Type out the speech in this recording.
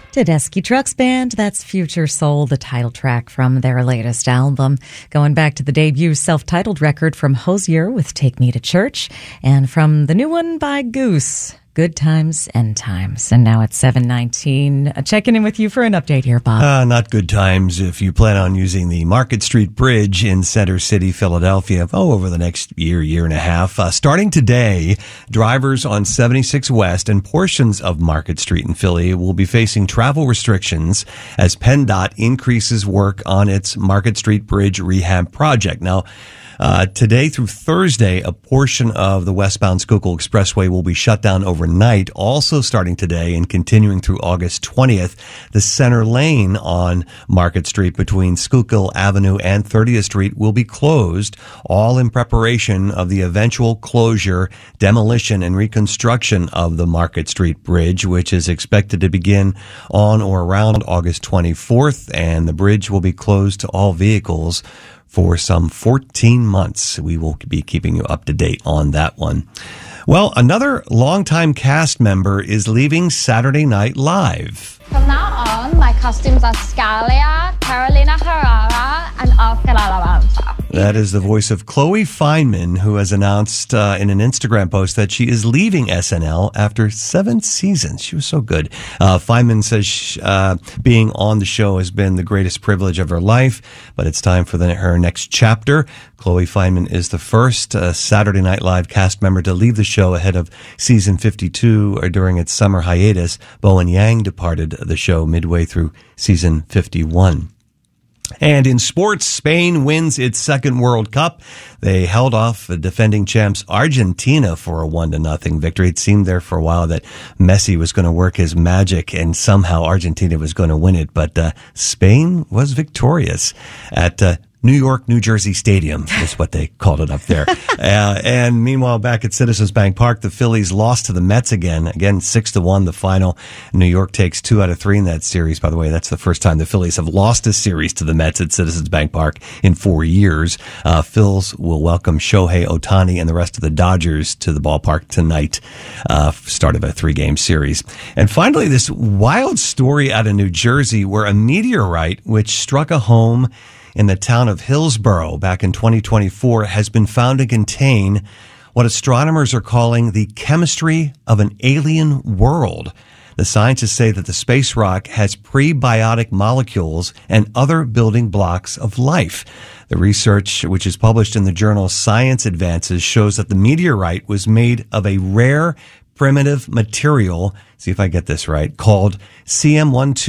Tedeschi Trucks Band, that's Future Soul, the title track from their latest album. Going back to the debut self-titled record from Hozier with Take Me to Church, and from the new one by Goose, Good Times, End Times. And now it's 7:19. Checking in with you for an update here, Bob. Not good times if you plan on using the Market Street Bridge in Center City, Philadelphia, over the next year and a half. Starting today, drivers on 76 West and portions of Market Street in Philly will be facing travel restrictions as PennDOT increases work on its Market Street Bridge rehab project. Now, today through Thursday, a portion of the westbound Schuylkill Expressway will be shut down overnight. Also starting today and continuing through August 20th, the center lane on Market Street between Schuylkill Avenue and 30th Street will be closed, all in preparation of the eventual closure, demolition, and reconstruction of the Market Street Bridge, which is expected to begin on or around August 24th, and the bridge will be closed to all vehicles for some 14 months. We will be keeping you up to date on that one. Well, another longtime cast member is leaving Saturday Night Live. From now on, my costumes are Scalia, Carolina Herrera, and Oscar de la Renta. That is the voice of Chloe Fineman, who has announced in an Instagram post that she is leaving SNL after 7 seasons. She was so good. Fineman says being on the show has been the greatest privilege of her life, but it's time for her next chapter. Chloe Fineman is the first Saturday Night Live cast member to leave the show ahead of season 52 or during its summer hiatus. Bowen Yang departed the show midway through season 51. And in sports, Spain wins its second World Cup. They held off the defending champs Argentina for a 1-0 victory. It seemed there for a while that Messi was going to work his magic and somehow Argentina was going to win it. But Spain was victorious at New York, New Jersey Stadium is what they called it up there. And meanwhile, back at Citizens Bank Park, the Phillies lost to the Mets again 6-1, the final. New York takes 2 out of 3 in that series. By the way, that's the first time the Phillies have lost a series to the Mets at Citizens Bank Park in 4 years. Phils will welcome Shohei Ohtani and the rest of the Dodgers to the ballpark tonight, start of a 3-game series. And finally, this wild story out of New Jersey where a meteorite which struck a home in the town of Hillsborough back in 2024 has been found to contain what astronomers are calling the chemistry of an alien world. The scientists say that the space rock has prebiotic molecules and other building blocks of life. The research, which is published in the journal Science Advances, shows that the meteorite was made of a rare primitive material, see if I get this right, called CM12